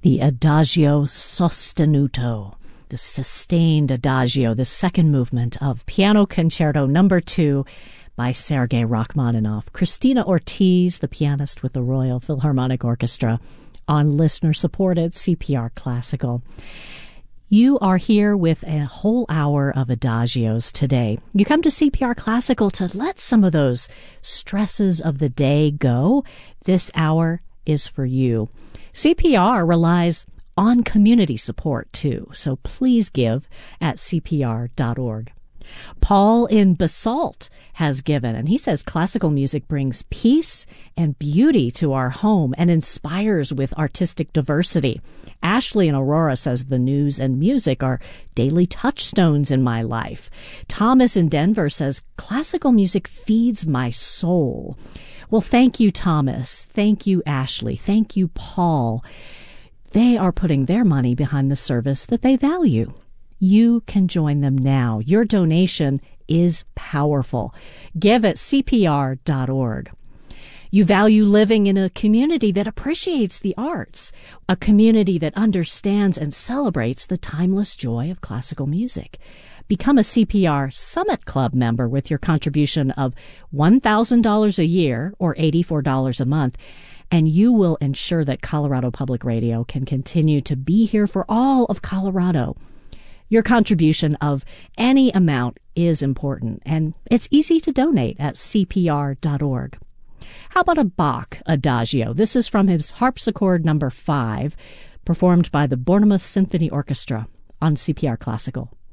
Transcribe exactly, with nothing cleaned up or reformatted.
the Adagio Sostenuto, the sustained Adagio, the second movement of Piano Concerto Number Two by Sergei Rachmaninoff. Christina Ortiz, the pianist with the Royal Philharmonic Orchestra, on listener-supported C P R Classical. You are here with a whole hour of adagios today. You come to C P R Classical to let some of those stresses of the day go. This hour is for you. C P R relies on community support, too, so please give at C P R dot org. Paul in Basalt has given, and he says classical music brings peace and beauty to our home and inspires with artistic diversity. Ashley in Aurora says the news and music are daily touchstones in my life. Thomas in Denver says classical music feeds my soul. Well, thank you, Thomas. Thank you, Ashley. Thank you, Paul. They are putting their money behind the service that they value. You can join them now. Your donation is powerful. Give at C P R dot org. You value living in a community that appreciates the arts, a community that understands and celebrates the timeless joy of classical music. Become a C P R Summit Club member with your contribution of one thousand dollars a year or eighty-four dollars a month, and you will ensure that Colorado Public Radio can continue to be here for all of Colorado. Your contribution of any amount is important, and it's easy to donate at C P R dot org. How about a Bach Adagio? This is from his Harpsichord Number Five, performed by the Bournemouth Symphony Orchestra on C P R Classical.